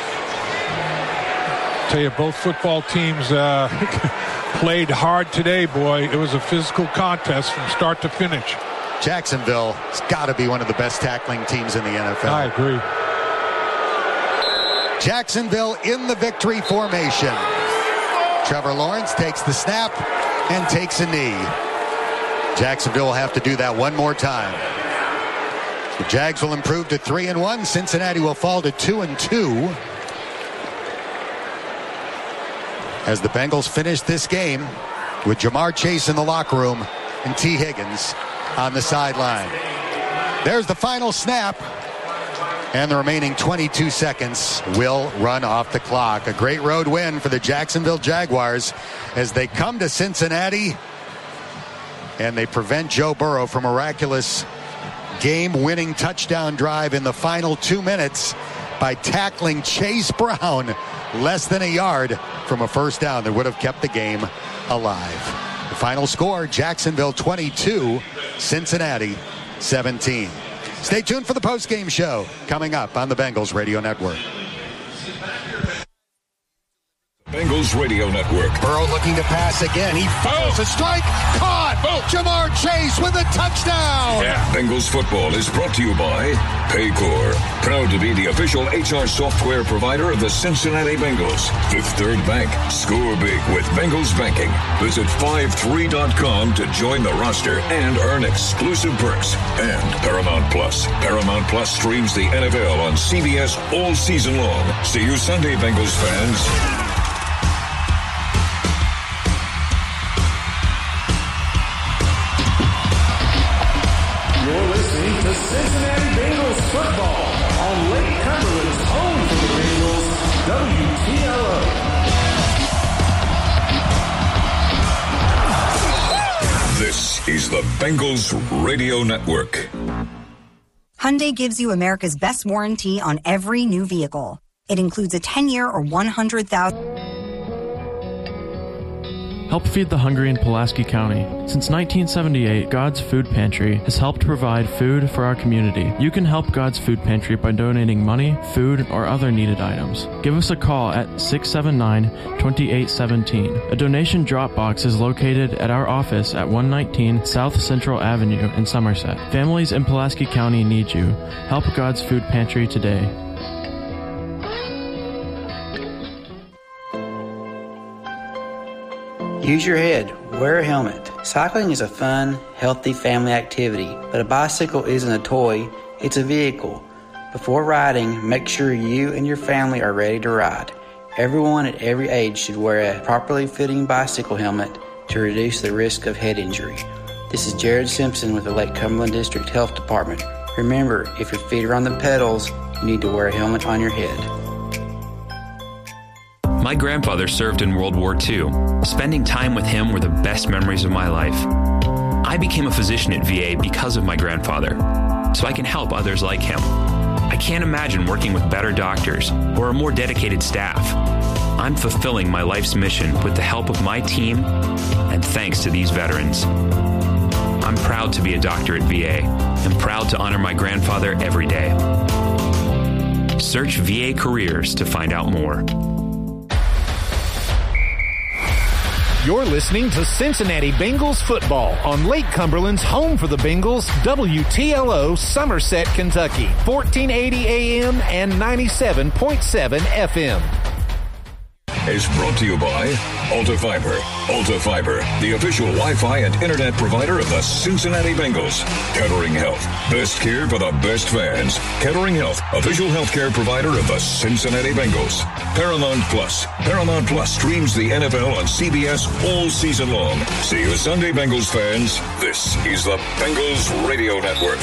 Tell you, both football teams uh, played hard today, boy. It was a physical contest from start to finish. Jacksonville has got to be one of the best tackling teams in the N F L. I agree. Jacksonville in the victory formation. Trevor Lawrence takes the snap and takes a knee. Jacksonville will have to do that one more time. The Jags will improve to three and one. Cincinnati will fall to two and two. As the Bengals finish this game with Jamar Chase in the locker room and T. Higgins on the sideline. There's the final snap. And the remaining twenty-two seconds will run off the clock. A great road win for the Jacksonville Jaguars as they come to Cincinnati and they prevent Joe Burrow from a miraculous game-winning touchdown drive in the final two minutes by tackling Chase Brown less than a yard from a first down that would have kept the game alive. The final score, Jacksonville twenty-two, Cincinnati seventeen. Stay tuned for the post-game show coming up on the Bengals Radio Network. Bengals Radio Network. Burrow looking to pass again. He fumbles a strike. Caught. Oh. Jamar Chase with a touchdown. Yeah. Bengals football is brought to you by Paycor. Proud to be the official H R software provider of the Cincinnati Bengals. Fifth Third Bank. Score big with Bengals banking. Visit five three dot com to join the roster and earn exclusive perks. And Paramount Plus. Paramount Plus streams the N F L on C B S all season long. See you Sunday, Bengals fans. Cincinnati Bengals football on Lake Cumberland's home for the Bengals, W T L O. This is the Bengals Radio Network. Hyundai gives you America's best warranty on every new vehicle. It includes a ten-year or one hundred thousand dollars. Help feed the hungry in Pulaski County. Since nineteen seventy-eight, God's Food Pantry has helped provide food for our community. You can help God's Food Pantry by donating money, food, or other needed items. Give us a call at six seven nine, two eight one seven. A donation drop box is located at our office at one nineteen South Central Avenue in Somerset. Families in Pulaski County need you. Help God's Food Pantry today. Use your head. Wear a helmet. Cycling is a fun, healthy family activity, but a bicycle isn't a toy, it's a vehicle. Before riding, make sure you and your family are ready to ride. Everyone at every age should wear a properly fitting bicycle helmet to reduce the risk of head injury. This is Jared Simpson with the Lake Cumberland District Health Department. Remember, if your feet are on the pedals, you need to wear a helmet on your head. My grandfather served in World War Two. Spending time with him were the best memories of my life. I became a physician at V A because of my grandfather, so I can help others like him. I can't imagine working with better doctors or a more dedicated staff. I'm fulfilling my life's mission with the help of my team and thanks to these veterans. I'm proud to be a doctor at V A and proud to honor my grandfather every day. Search V A Careers to find out more. You're listening to Cincinnati Bengals football on Lake Cumberland's home for the Bengals, W T L O, Somerset, Kentucky, fourteen eighty A M and ninety-seven point seven F M. is brought to you by Alta Fiber. Alta Fiber, the official Wi-Fi and internet provider of the Cincinnati Bengals. Kettering Health, best care for the best fans. Kettering Health, official healthcare provider of the Cincinnati Bengals. Paramount Plus. Paramount Plus streams the N F L on C B S all season long. See you Sunday, Bengals fans. This is the Bengals Radio Network.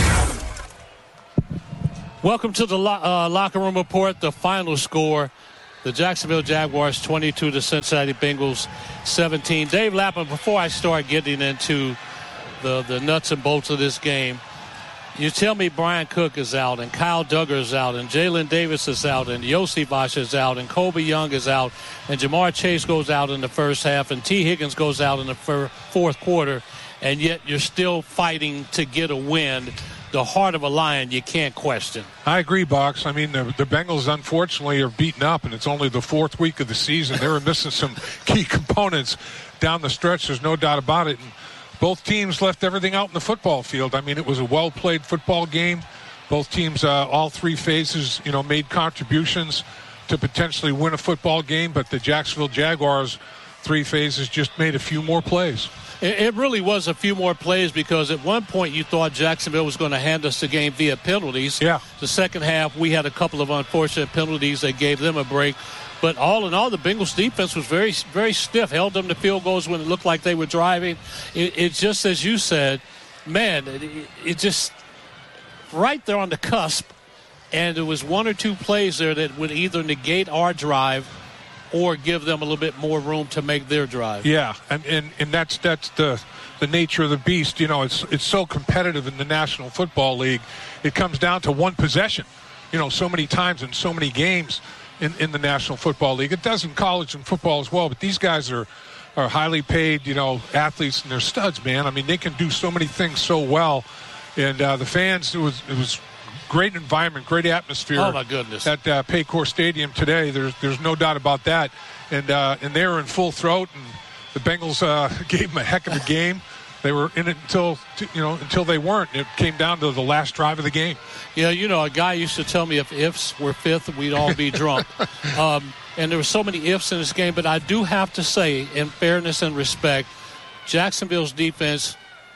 Welcome to the lo- uh, Locker Room Report. The final score, the Jacksonville Jaguars twenty-two, the Cincinnati Bengals seventeen. Dave Lapham, before I start getting into the, the nuts and bolts of this game, you tell me Brian Cook is out, and Kyle Duggar is out, and Jalen Davis is out, and Yossi Bosch is out, and Colby Young is out, and Jamar Chase goes out in the first half, and T. Higgins goes out in the fir- fourth quarter, and yet you're still fighting to get a win. The heart of a Lion, you can't question. I agree, Box. I mean, the, the Bengals, unfortunately, are beaten up, and it's only the fourth week of the season. They were missing some key components down the stretch. There's no doubt about it. And both teams left everything out in the football field. I mean, it was a well-played football game. Both teams, uh, all three phases, you know, made contributions to potentially win a football game, but the Jacksonville Jaguars, three phases, just made a few more plays. It really was a few more plays because at one point you thought Jacksonville was going to hand us the game via penalties. Yeah. The second half, we had a couple of unfortunate penalties that gave them a break. But all in all, the Bengals defense was very, very stiff, held them to field goals when it looked like they were driving. It, it just, as you said, man, it, it just right there on the cusp. And there was one or two plays there that would either negate our drive or give them a little bit more room to make their drive. Yeah, and and, and that's that's the the nature of the beast. You know, it's it's so competitive in the National Football League. It comes down to one possession, you know, so many times in so many games in, in the National Football League. It does in college and football as well, but these guys are, are highly paid, you know, athletes, and they're studs, man. I mean, they can do so many things so well. And uh, the fans, it was it was great environment, great atmosphere. Oh, my goodness. At uh, Paycor Stadium today. There's there's no doubt about that. And uh, and they were in full throat, and the Bengals uh, gave them a heck of a game. They were in it until, you know, until they weren't. It came down to the last drive of the game. Yeah, you know, a guy used to tell me if ifs were fifth, we'd all be drunk. um, and there were so many ifs in this game. But I do have to say, in fairness and respect, Jacksonville's defense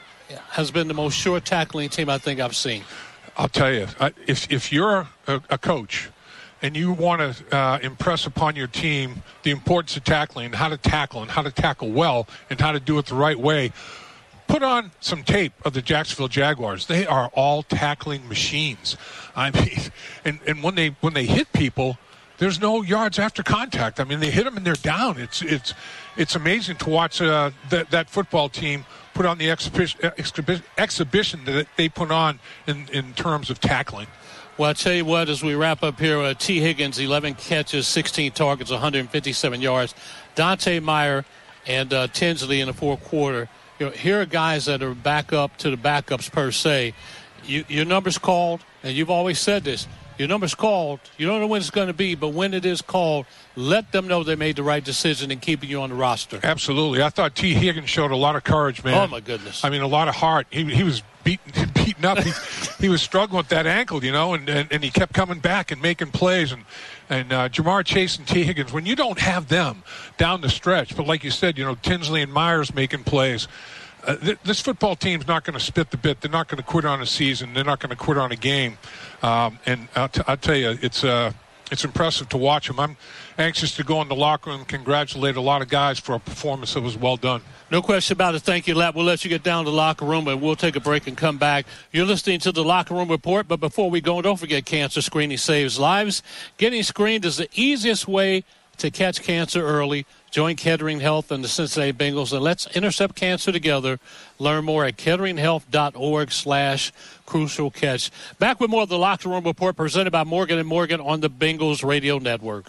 has been the most sure tackling team I think I've seen. I'll tell you, if if you're a, a coach and you want to uh, impress upon your team the importance of tackling, how to tackle and how to tackle well and how to do it the right way, put on some tape of the Jacksonville Jaguars. They are all tackling machines. I mean, and, and when they when they hit people, there's no yards after contact. I mean, they hit them and they're down. It's it's it's amazing to watch uh, that that football team put on the exhibition, exhibition, exhibition that they put on in, in terms of tackling. Well, I'll tell you what, as we wrap up here, uh, T. Higgins, eleven catches, sixteen targets, one hundred fifty-seven yards. Dante Meyer and uh, Tinsley in the fourth quarter. You know, here are guys that are back up to the backups per se. You, your number's called, and you've always said this. Your number's called. You don't know when it's going to be, but when it is called, let them know they made the right decision in keeping you on the roster. Absolutely. I thought T. Higgins showed a lot of courage, man. Oh, my goodness. I mean, a lot of heart. He, he was beaten, beaten up. He, he was struggling with that ankle, you know, and, and, and he kept coming back and making plays. And, and uh, Jamar Chase and T. Higgins, when you don't have them down the stretch, but like you said, you know, Tinsley and Myers making plays, Uh, th- this football team's not going to spit the bit. They're not going to quit on a season. They're not going to quit on a game. Um, and I'll, t- I'll tell you, it's uh, it's impressive to watch them. I'm anxious to go in the locker room and congratulate a lot of guys for a performance that was well done. No question about it. Thank you, Lap. We'll let you get down to the locker room, and we'll take a break and come back. You're listening to the Locker Room Report, but before we go, don't forget cancer screening saves lives. Getting screened is the easiest way to catch cancer early. Join Kettering Health and the Cincinnati Bengals, and let's intercept cancer together. Learn more at ketteringhealth.org slash crucial catch. Back with more of the Locker Room Report presented by Morgan and Morgan on the Bengals Radio Network.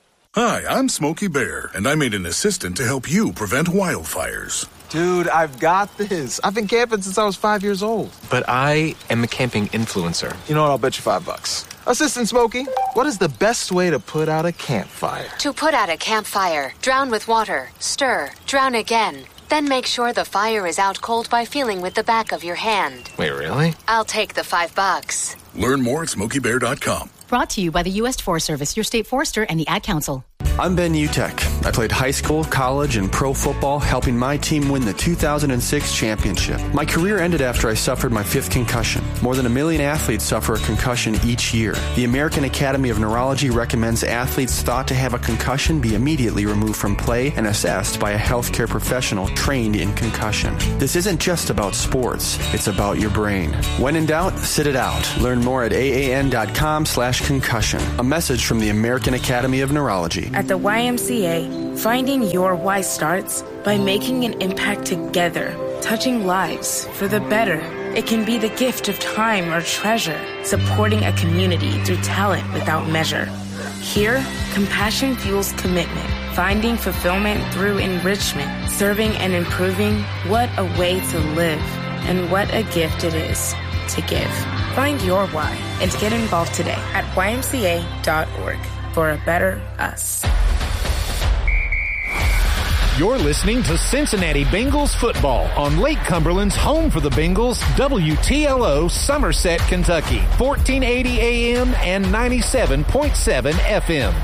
Hi, I'm Smokey Bear, and I made an assistant to help you prevent wildfires. Dude, I've got this. I've been camping since I was five years old. But I am a camping influencer. You know what? I'll bet you five bucks. Assistant Smokey, what is the best way to put out a campfire? To put out a campfire, drown with water, stir, drown again. Then make sure the fire is out cold by feeling with the back of your hand. Wait, really? I'll take the five bucks. Learn more at smokey bear dot com. Brought to you by the U S Forest Service, your state forester, and the Ad Council. I'm Ben Utek. I played high school, college, and pro football, helping my team win the two thousand six championship. My career ended after I suffered my fifth concussion. More than a million athletes suffer a concussion each year. The American Academy of Neurology recommends athletes thought to have a concussion be immediately removed from play and assessed by a healthcare professional trained in concussion. This isn't just about sports, it's about your brain. When in doubt, sit it out. Learn more at A A N dot com slash concussion. A message from the American Academy of Neurology. At the Y M C A, finding your why starts by making an impact together, touching lives for the better. It can be the gift of time or treasure, supporting a community through talent without measure. Here, compassion fuels commitment, finding fulfillment through enrichment, serving and improving. What a way to live, and what a gift it is to give. Find your why and get involved today at Y M C A dot org for a better us. You're listening to Cincinnati Bengals football on Lake Cumberland's home for the Bengals, W T L O, Somerset, Kentucky, fourteen eighty A M and ninety-seven point seven F M.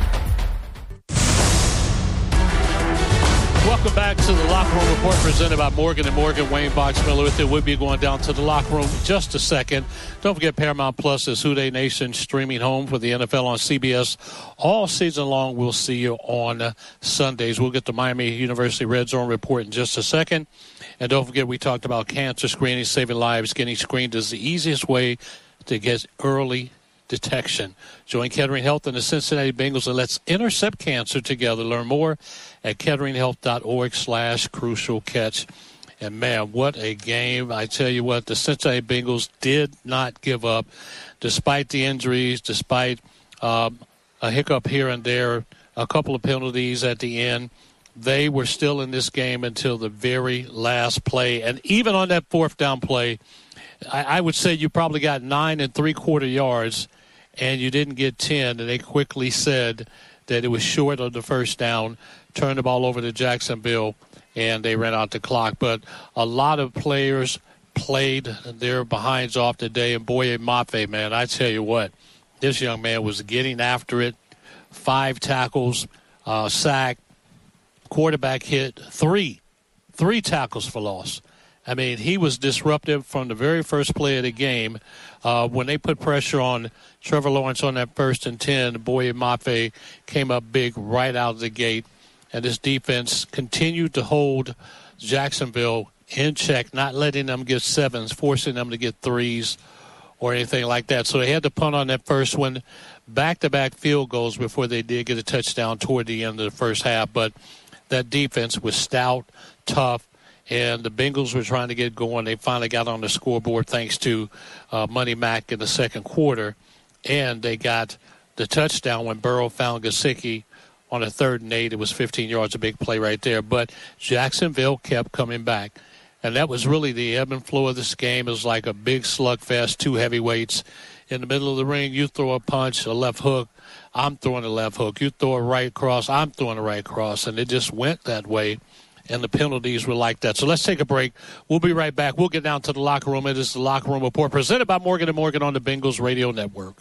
Welcome back to the Locker Room Report presented by Morgan and Morgan. Wayne Boxmiller with it. We'll be going down to the locker room in just a second. Don't forget Paramount Plus is Who Dey Nation streaming home for the N F L on C B S all season long. We'll see you on uh, Sundays. We'll get the Miami University Red Zone report in just a second. And don't forget we talked about cancer screening, saving lives. Getting screened is the easiest way to get early detection. Join Kettering Health and the Cincinnati Bengals and let's intercept cancer together. Learn more at ketteringhealth.org slash crucial catch. And, man, what a game. I tell you what, the Cincinnati Bengals did not give up despite the injuries, despite um, a hiccup here and there, a couple of penalties at the end. They were still in this game until the very last play. And even on that fourth down play, I, I would say you probably got nine and three-quarter yards, and you didn't get ten, and they quickly said that it was short of the first down, turned the ball over to Jacksonville, and they ran out the clock. But a lot of players played their behinds off today, and Boye Mafe, man, I tell you what, this young man was getting after it. Five tackles, uh, sack, quarterback hit, three, three tackles for loss. I mean, he was disruptive from the very first play of the game. Uh, when they put pressure on Trevor Lawrence on that first and ten, Boye Mafe came up big right out of the gate. And this defense continued to hold Jacksonville in check, not letting them get sevens, forcing them to get threes or anything like that. So they had to punt on that first one, back-to-back field goals before they did get a touchdown toward the end of the first half. But that defense was stout, tough, and the Bengals were trying to get going. They finally got on the scoreboard thanks to uh, Money Mack in the second quarter. And they got the touchdown when Burrow found Gesicki on a third and eight. It was fifteen yards, a big play right there. But Jacksonville kept coming back. And that was really the ebb and flow of this game. It was like a big slugfest, two heavyweights. In the middle of the ring, you throw a punch, a left hook. I'm throwing a left hook. You throw a right cross. I'm throwing a right cross. And it just went that way. And the penalties were like that. So let's take a break. We'll be right back. We'll get down to the locker room. It is the Locker Room Report presented by Morgan and Morgan on the Bengals Radio Network.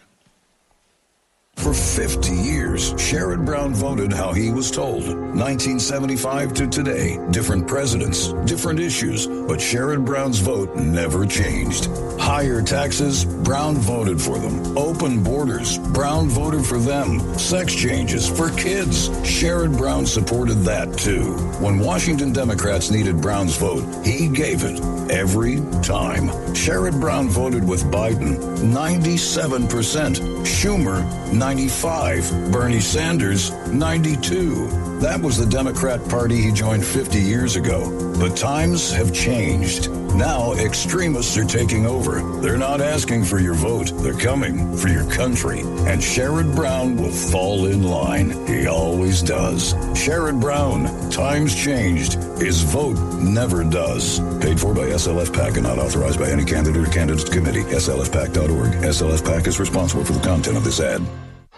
For fifty years, Sherrod Brown voted how he was told. nineteen seventy-five to today, different presidents, different issues, but Sherrod Brown's vote never changed. Higher taxes, Brown voted for them. Open borders, Brown voted for them. Sex changes for kids, Sherrod Brown supported that too. When Washington Democrats needed Brown's vote, he gave it every time. Sherrod Brown voted with Biden, ninety-seven percent. Schumer, ninety-five. Bernie Sanders, ninety-two. That was the Democrat Party he joined fifty years ago. But times have changed. Now extremists are taking over. They're not asking for your vote. They're coming for your country. And Sherrod Brown will fall in line. He always does. Sherrod Brown, times changed. His vote never does. Paid for by S L F PAC and not authorized by any candidate or candidates committee. S L F pac dot org. S L F PAC is responsible for the content of this ad.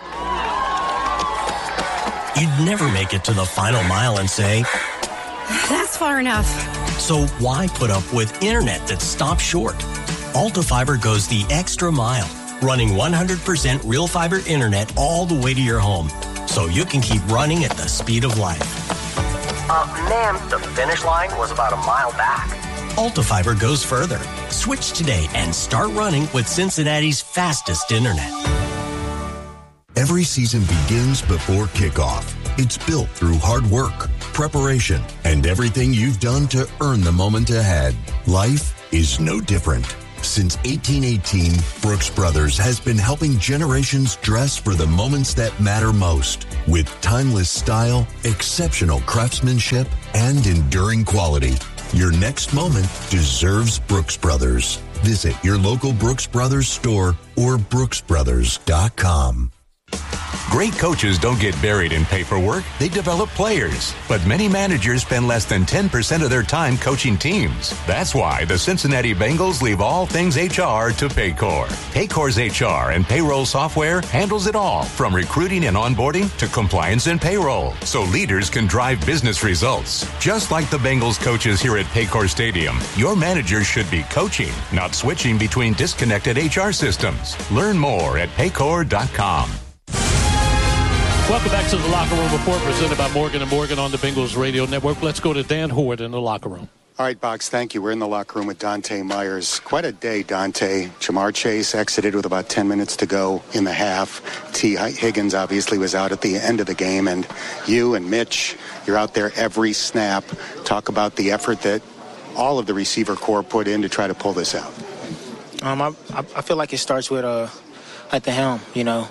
You'd never make it to the final mile and say, that's far enough. So why put up with internet that stops short? Alta Fiber goes the extra mile, running one hundred percent real fiber internet all the way to your home. so you can keep running at the speed of light. Uh, ma'am, the finish line was about a mile back. Ultifiber goes further. Switch today and start running with Cincinnati's fastest internet. Every season begins before kickoff. It's built through hard work, preparation, and everything you've done to earn the moment ahead. Life is no different. Since eighteen eighteen, Brooks Brothers has been helping generations dress for the moments that matter most with timeless style, exceptional craftsmanship, and enduring quality. Your next moment deserves Brooks Brothers. Visit your local Brooks Brothers store or brooks brothers dot com. Great coaches don't get buried in paperwork. They develop players. But many managers spend less than ten percent of their time coaching teams. That's why the Cincinnati Bengals leave all things H R to Paycor. Paycor's H R and payroll software handles it all, from recruiting and onboarding to compliance and payroll, so leaders can drive business results. Just like the Bengals coaches here at Paycor Stadium, your manager should be coaching, not switching between disconnected H R systems. Learn more at paycor dot com. Welcome back to the Locker Room Report presented by Morgan and Morgan on the Bengals Radio Network. Let's go to Dan Horde in the locker room. All right, Box, thank you. We're in the locker room with Dante Myers. Quite a day, Dante. Jamar Chase exited with about ten minutes to go in the half. T. Higgins obviously was out at the end of the game. And you and Mitch, you're out there every snap. Talk about the effort that all of the receiver corps put in to try to pull this out. Um, I, I feel like it starts with uh, at the helm, you know.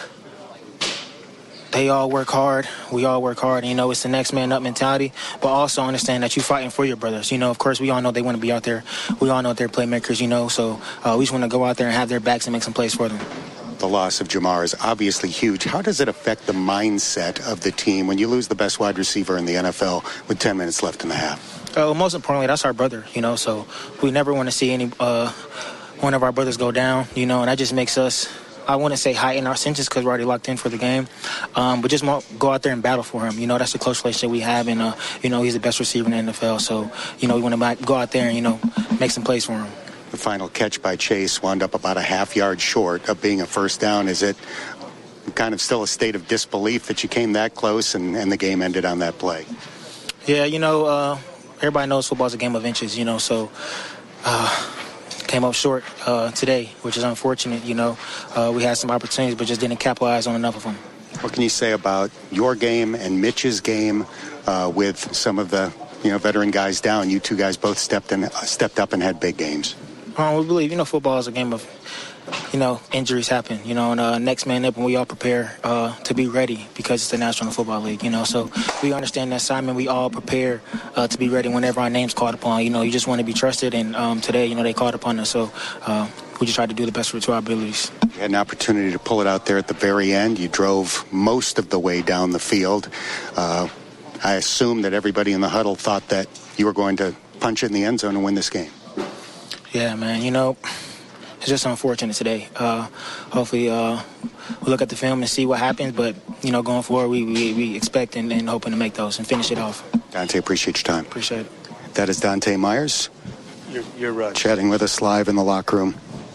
They all work hard. We all work hard. You know, it's the next man up mentality, but also understand that you're fighting for your brothers. You know, of course, we all know they want to be out there. We all know they're playmakers, you know, so uh, we just want to go out there and have their backs and make some plays for them. The loss of Jamar is obviously huge. How does it affect the mindset of the team when you lose the best wide receiver in the N F L with ten minutes left in the half? Uh, well, most importantly, that's our brother, you know, so we never want to see any uh, one of our brothers go down, you know, and that just makes us, I wouldn't say heighten our senses because we're already locked in for the game, um, but just go out there and battle for him. You know, that's a close relationship we have, and, uh, you know, he's the best receiver in the N F L. So, you know, we want to go out there and, you know, make some plays for him. The final catch by Chase wound up about a half yard short of being a first down. Is it kind of still a state of disbelief that you came that close and, and the game ended on that play? Yeah, you know, uh, everybody knows football's a game of inches, you know, so uh, came up short uh, today, which is unfortunate. You know, uh, we had some opportunities, but just didn't capitalize on enough of them. What can you say about your game and Mitch's game uh, with some of the, you know, veteran guys down? You two guys both stepped in, uh, stepped up and had big games. Um, we believe, you know, football is a game of, you know, injuries happen, you know, and uh, next man up, and we all prepare uh, to be ready because it's the National Football League, you know. So we understand that assignment. We all prepare uh, to be ready whenever our name's called upon. You know, you just want to be trusted, and um, today, you know, they called upon us. So uh, we just tried to do the best to our abilities. You had an opportunity to pull it out there at the very end. You drove most of the way down the field. Uh, I assume that everybody in the huddle thought that you were going to punch it in the end zone and win this game. Yeah, man, you know, it's just unfortunate today. Uh, hopefully uh, we'll look at the film and see what happens. But, you know, going forward, we, we, we expect and, and hoping to make those and finish it off. Dante, appreciate your time. Appreciate it. That is Dante Myers. You're, you're right. Chatting with us live in the locker room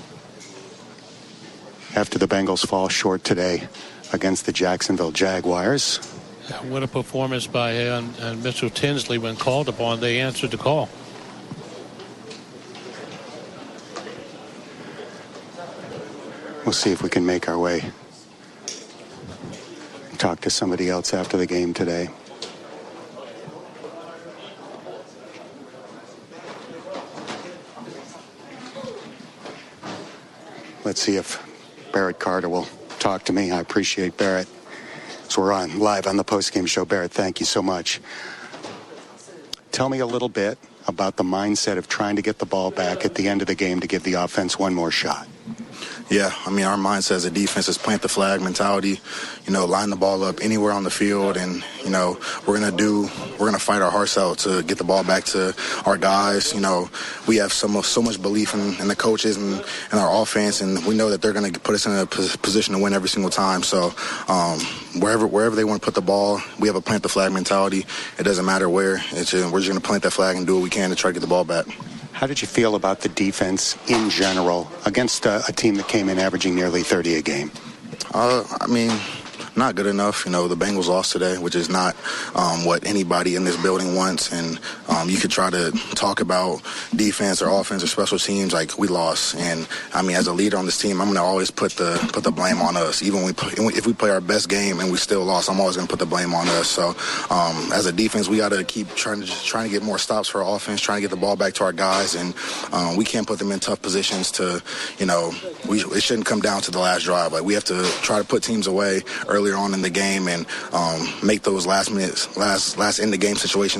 after the Bengals fall short today against the Jacksonville Jaguars. What a performance by uh, and Mitchell Tinsley when called upon. They answered the call. We'll see if we can make our way and talk to somebody else after the game today. Let's see if Barrett Carter will talk to me. I appreciate Barrett. So we're on live on the postgame show. Barrett, thank you so much. Tell me a little bit about the mindset of trying to get the ball back at the end of the game to give the offense one more shot. Yeah, I mean, our mindset as a defense is plant the flag mentality, you know, line the ball up anywhere on the field. And, you know, we're going to do, we're going to fight our hearts out to get the ball back to our guys. You know, we have so much, so much belief in, in the coaches and, and our offense, and we know that they're going to put us in a position to win every single time. So um, wherever wherever they want to put the ball, we have a plant the flag mentality. It doesn't matter where. It's just, we're just going to plant that flag and do what we can to try to get the ball back. How did you feel about the defense in general against a, a team that came in averaging nearly thirty a game? Uh, I mean, not good enough. You know, the Bengals lost today, which is not um, what anybody in this building wants. And um, you could try to talk about defense or offense or special teams, like we lost. And I mean, as a leader on this team, I'm going to always put the put the blame on us. Even when we play, if we play our best game and we still lost, I'm always going to put the blame on us. So um, as a defense, we got to keep trying to just trying to get more stops for our offense, trying to get the ball back to our guys, and um, we can't put them in tough positions to, you know, we it shouldn't come down to the last drive. Like we have to try to put teams away earlier on in the game and um, make those last minutes, last last in the game situations